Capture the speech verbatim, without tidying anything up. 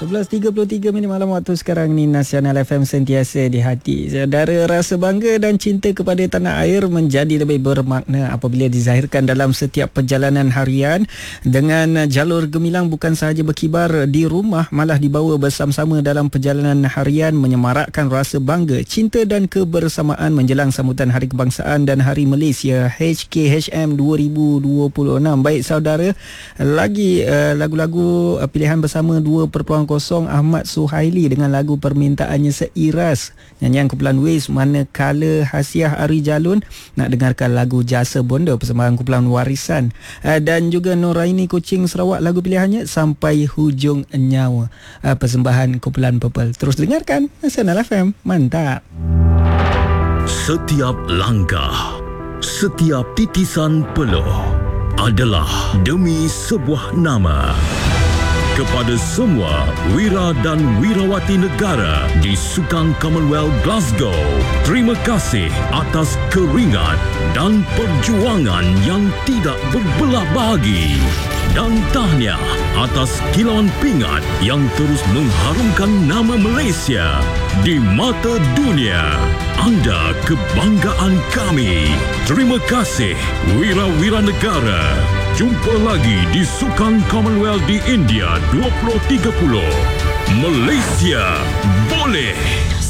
sebelas tiga puluh tiga minit malam waktu sekarang ni. Nasional F M sentiasa di hati. Saudara, rasa bangga dan cinta kepada tanah air menjadi lebih bermakna apabila dizahirkan dalam setiap perjalanan harian. Dengan jalur gemilang bukan sahaja berkibar di rumah, malah dibawa bersama-sama dalam perjalanan harian, menyemarakkan rasa bangga, cinta dan kebersamaan menjelang sambutan Hari Kebangsaan dan Hari Malaysia H K H M dua ribu dua puluh enam. Baik saudara, lagi uh, lagu-lagu uh, pilihan bersama dua perpuluhan kosong Ahmad Suhaili dengan lagu permintaannya Seiras, nyanyian kumpulan Waze Manakala Hasiah Ari Jalun. Nak dengarkan lagu Jasa Bonda persembahan kumpulan Warisan, uh, dan juga Noraini Kuching Sarawak lagu pilihannya Sampai Hujung Nyawa, uh, persembahan kumpulan Purple. Terus dengarkan Nasional F M. Mantap. Setiap langkah, setiap titisan peluh adalah demi sebuah nama. Kepada semua wira dan wirawati negara di Sukan Commonwealth Glasgow, terima kasih atas keringat dan perjuangan yang tidak berbelah bagi. Dan tahniah atas kilauan pingat yang terus mengharumkan nama Malaysia di mata dunia. Anda kebanggaan kami. Terima kasih wira-wira negara. Jumpa lagi di Sukan Commonwealth di India dua ribu tiga puluh. Malaysia boleh.